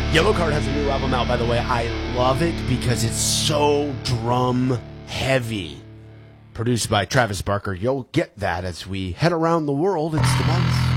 Yellowcard has a new album out, by the way. I love it because it's so drum heavy. Produced by Travis Barker. You'll get that as we head around the world. It's the Buzz.